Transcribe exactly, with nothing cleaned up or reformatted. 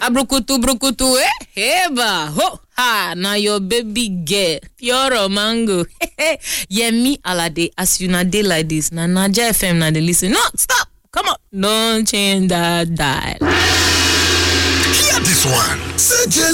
Abrukutu brukutu eh heba ho ha na your baby girl pure mango. Yemi Alade as you na dey like this na Naija F M na dey listen. No, stop. Come on. Don't change that dial. Hear this one. Say